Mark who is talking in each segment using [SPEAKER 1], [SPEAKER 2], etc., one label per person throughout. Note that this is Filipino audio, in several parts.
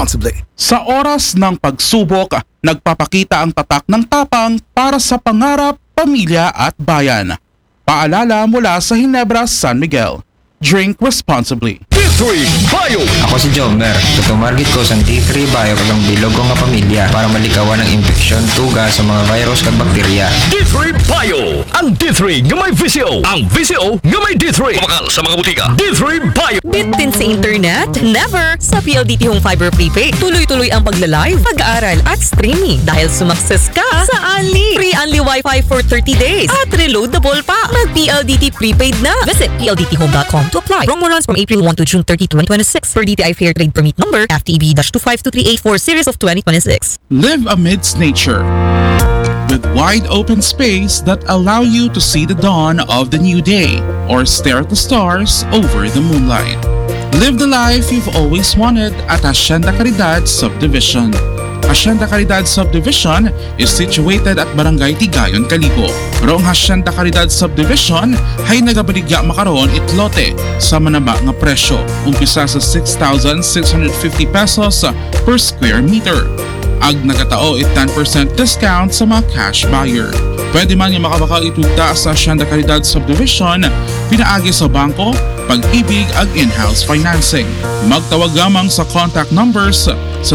[SPEAKER 1] responsibly.
[SPEAKER 2] Sa oras ng pagsubok, nagpapakita ang tatak ng tapang para sa pangarap, pamilya at bayan. Paalala mula sa Ginebra, San Miguel. Drink responsibly.
[SPEAKER 3] D3 Bio.
[SPEAKER 4] Ako si Jomer. Tutumargit ko sa D3 Bio kagang bilog ko nga pamilya para malikawan ng infeksyon, tuga sa mga virus kag bakterya.
[SPEAKER 3] D3 Bio. Ang D3 nga may VCO. Ang VCO nga may D3. Kumakal sa mga butika. D3 Bio.
[SPEAKER 5] Bitin sa internet? Never! Sa PLDT Home Fiber Prepaid, tuloy-tuloy ang pagla-live, pag-aaral at streaming dahil sumakses ka sa Unli. Free Unli Wi-Fi for 30 days at reloadable pa. Mag-PLDT Prepaid na. Visit pldthome.com to apply. Promo runs from April 1 to June 30, 2026 per DTI Fair Trade Permit Number FTEB-252384 Series of 2026.
[SPEAKER 2] Live amidst nature with wide open space that allow you to see the dawn of the new day or stare at the stars over the moonlight. Live the life you've always wanted at Hacienda Caridad Subdivision. Hacienda Caridad Subdivision is situated at Barangay Tigayon, Calibo. Pero ang Hacienda Caridad Subdivision ay nagabaligya makaroon itlote sa manaba nga presyo. Umpisa sa 6,650 pesos per square meter. Ag nagatao 10% discount sa mga cash buyer. Pwede man yung makabakal itugta sa Hacienda Caridad Subdivision, pinaagi sa bangko, pag-ibig ag in-house financing. Magtawag lamang sa contact numbers sa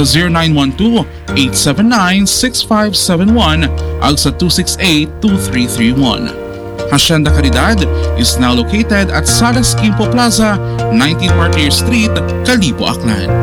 [SPEAKER 2] 0912-879-6571 ag sa 268-2331. Hacienda Caridad is now located at Salas Quimpo Plaza, 19 Martyr Street, Calibo, Aklan.